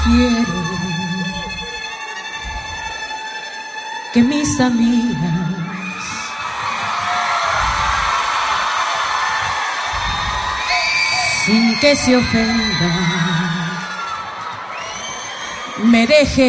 Quiero que mis amigas sin que se ofendan me dejen